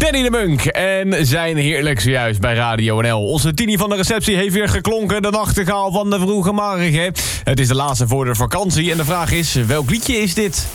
Danny de Munk en zijn heerlijk zojuist bij Radio NL. Onze Tini van de receptie heeft weer geklonken, de nachtegaal van de vroege morgen. Het is de laatste voor de vakantie en de vraag is, welk liedje is dit?